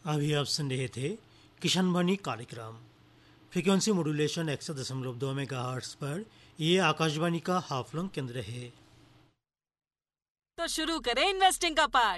अभी आप सुन रहे थे किशन वाणी कार्यक्रम। फ्रीक्वेंसी मॉड्यूलेशन 100.2 मेगाहर्ट्ज पर। ये आकाशवाणी का हाफलंग केंद्र है। तो शुरू करें इन्वेस्टिंग का पार्ट।